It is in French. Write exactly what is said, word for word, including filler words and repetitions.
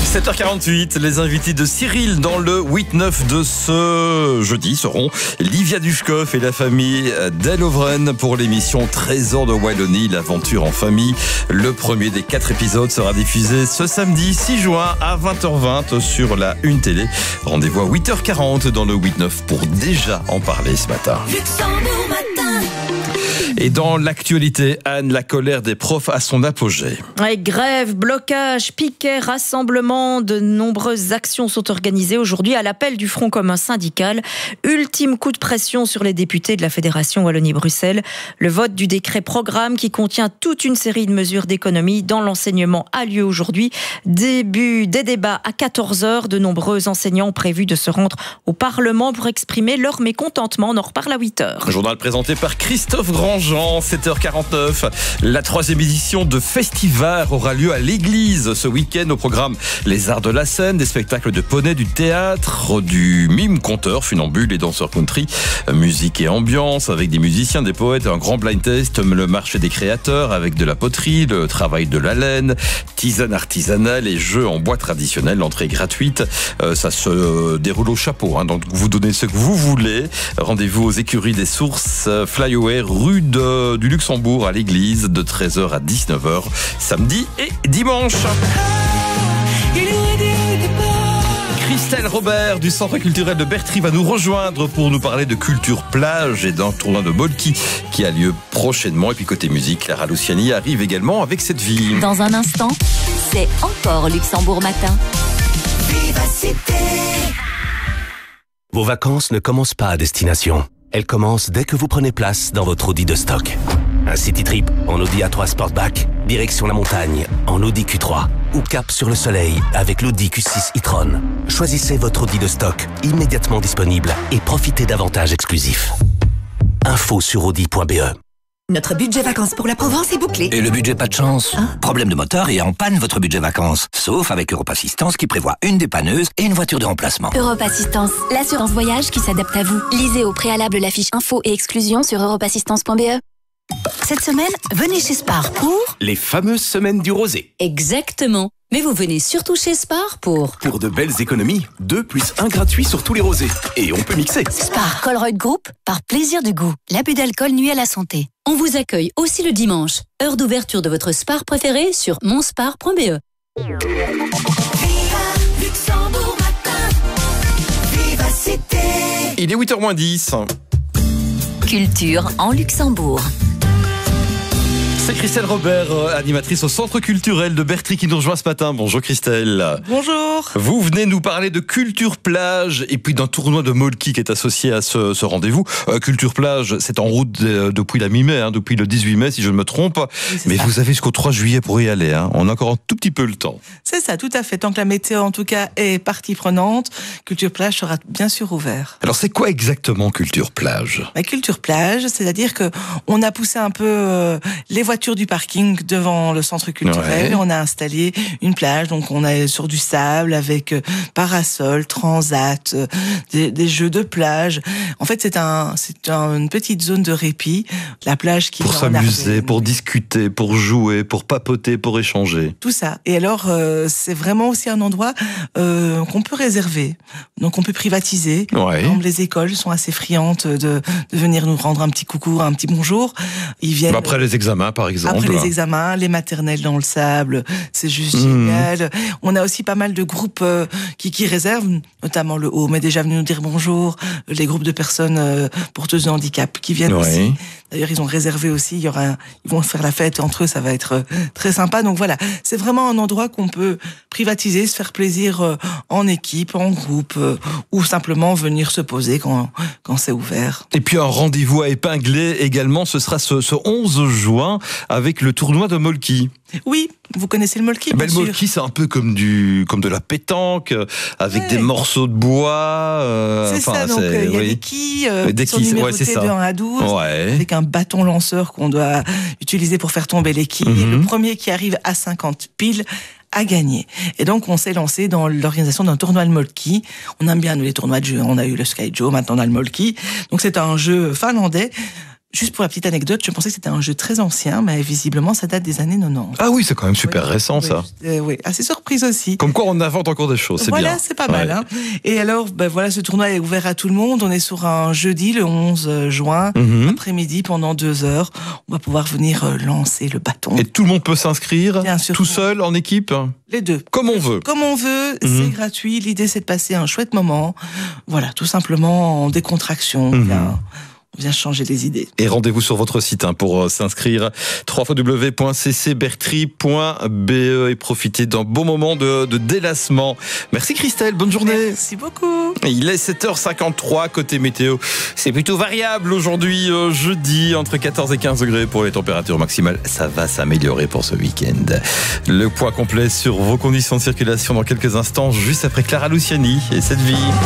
sept heures quarante-huit, les invités de Cyril dans le huit neuf de ce jeudi seront Livia Dushkov et la famille Delovren pour l'émission Trésor de Wallonie, l'aventure en famille. Le premier des quatre épisodes sera diffusé ce samedi six juin à vingt heures vingt sur la Une Télé. Rendez-vous à huit heures quarante dans le huit neuf pour déjà en parler ce matin. Luxembourg matin. Et dans l'actualité, Anne, la colère des profs à son apogée. Ouais, grève, blocage, piquet, rassemblement, de nombreuses actions sont organisées aujourd'hui à l'appel du Front commun syndical. Ultime coup de pression sur les députés de la Fédération Wallonie-Bruxelles. Le vote du décret programme qui contient toute une série de mesures d'économie dans l'enseignement a lieu aujourd'hui. Début des débats à quatorze heures. De nombreux enseignants ont prévu de se rendre au Parlement pour exprimer leur mécontentement. On en reparle à huit heures. Un journal présenté par Christophe Grandjean. sept heures quarante-neuf, la troisième édition de Festivar aura lieu à l'église ce week-end. Au programme, les arts de la scène, des spectacles de poney, du théâtre, du mime, conteur, funambule et danseurs country, musique et ambiance avec des musiciens, des poètes, un grand blind test, le marché des créateurs avec de la poterie, le travail de la laine, tisane artisanale et jeux en bois traditionnel. L'entrée est gratuite, euh, ça se déroule au chapeau, hein, donc vous donnez ce que vous voulez. Rendez-vous aux écuries des Sources, Flyaway, rue de De, du Luxembourg à l'église de treize heures à dix-neuf heures, samedi et dimanche. Christelle Robert du Centre culturel de Bertry va nous rejoindre pour nous parler de culture plage et d'un tournoi de molki qui a lieu prochainement. Et puis côté musique, Clara Luciani arrive également avec Cette vie. Dans un instant, c'est encore Luxembourg matin. Vivacité. Vos vacances ne commencent pas à destination. Elles commencent dès que vous prenez place dans votre Audi de stock. Un city trip en Audi A trois Sportback, direction la montagne en Audi Q trois ou cap sur le soleil avec l'Audi Q six e-tron. Choisissez votre Audi de stock immédiatement disponible et profitez d'avantages exclusifs. Info sur audi point b e. Notre budget vacances pour la Provence est bouclé. Et le budget pas de chance. Hein? Problème de moteur et en panne votre budget vacances. Sauf avec Europe Assistance qui prévoit une dépanneuse et une voiture de remplacement. Europe Assistance, l'assurance voyage qui s'adapte à vous. Lisez au préalable la fiche info et exclusion sur europe assistance point b e. Cette semaine, venez chez Spar pour... Les fameuses semaines du rosé. Exactement. Mais vous venez surtout chez Spar pour... Pour de belles économies, deux plus un gratuit sur tous les rosés. Et on peut mixer. Spar Colruyt Group, par plaisir du goût. L'abus d'alcool nuit à la santé. On vous accueille aussi le dimanche. Heure d'ouverture de votre Spar préféré sur monspar point b e. Il est huit heures moins dix. Culture en Luxembourg. C'est Christelle Robert, animatrice au Centre culturel de Bertry qui nous rejoint ce matin. Bonjour Christelle. Bonjour. Vous venez nous parler de Culture Plage et puis d'un tournoi de molki qui est associé à ce, ce rendez-vous. Euh, Culture Plage, c'est en route de, depuis la mi-mai, hein, depuis le dix-huit mai si je ne me trompe. Oui, mais ça. Vous avez jusqu'au trois juillet pour y aller. Hein. On a encore un tout petit peu le temps. C'est ça, tout à fait. Tant que la météo en tout cas est partie prenante, Culture Plage sera bien sûr ouvert. Alors c'est quoi exactement Culture Plage ? La Culture Plage, c'est-à-dire que on a poussé un peu euh, les voitures du parking devant le centre culturel. Ouais. On a installé une plage, donc on est sur du sable avec parasol, transat, des, des jeux de plage. En fait, c'est un, c'est un, une petite zone de répit. La plage qui pour s'amuser, pour discuter, pour jouer, pour papoter, pour échanger. Tout ça. Et alors, euh, c'est vraiment aussi un endroit euh, qu'on peut réserver, donc on peut privatiser. Ouais. Comme les écoles sont assez friandes de, de venir nous rendre un petit coucou, un petit bonjour. Ils viennent. Bah après les examens, par exemple. Après les examens, les maternelles dans le sable, c'est juste mmh. génial. On a aussi pas mal de groupes euh, qui, qui réservent, notamment le Home est déjà venu nous dire bonjour, les groupes de personnes euh, porteuses de handicap qui viennent ouais. aussi. D'ailleurs, ils ont réservé aussi, il y aura, un, ils vont faire la fête entre eux, ça va être euh, très sympa. Donc voilà, c'est vraiment un endroit qu'on peut privatiser, se faire plaisir euh, en équipe, en groupe, euh, ou simplement venir se poser quand, quand c'est ouvert. Et puis un rendez-vous à épingler également, ce sera ce, ce onze juin avec le tournoi de molki. Oui, vous connaissez le molki, bien ben, sûr. Le molki, c'est un peu comme du, comme de la pétanque, avec ouais. des morceaux de bois. Euh, c'est enfin, ça, donc il euh, y a oui. des quilles euh, des qui sont numérotés ouais, de un à douze, ouais. avec un bâton lanceur qu'on doit utiliser pour faire tomber les quilles. Mm-hmm. Le premier qui arrive à cinquante piles a gagné. Et donc, on s'est lancé dans l'organisation d'un tournoi de molki. On aime bien, nous, les tournois de jeu. On a eu le Sky Joe, maintenant on a le molki. Donc, c'est un jeu finlandais Juste pour la petite anecdote, je pensais que c'était un jeu très ancien, mais visiblement, ça date des années quatre-vingt-dix. Ah oui, c'est quand même super oui, récent, oui, ça. Euh, oui, assez surprise aussi. Comme quoi, on invente encore des choses, c'est voilà, bien. Voilà, c'est pas mal. Ouais. Hein. Et alors, ben voilà, ce tournoi est ouvert à tout le monde. On est sur un jeudi, le onze juin, mm-hmm. après-midi, pendant deux heures. On va pouvoir venir lancer le bâton. Et tout le monde peut s'inscrire, bien sûr, tout seul, en équipe? Les deux. Comme on veut. Comme on veut, mm-hmm. c'est gratuit. L'idée, c'est de passer un chouette moment. Voilà, tout simplement en décontraction. Mm-hmm. Bien. On vient changer les idées. Et rendez-vous sur votre site hein, pour euh, s'inscrire w w w point c c bertry point b e et profiter d'un beau moment de, de délassement. Merci Christelle, bonne journée. Merci beaucoup. Il est sept heures cinquante-trois, côté météo. C'est plutôt variable aujourd'hui, euh, jeudi, entre quatorze et quinze degrés pour les températures maximales. Ça va s'améliorer pour ce week-end. Le point complet sur vos conditions de circulation dans quelques instants, juste après Clara Luciani et cette vie.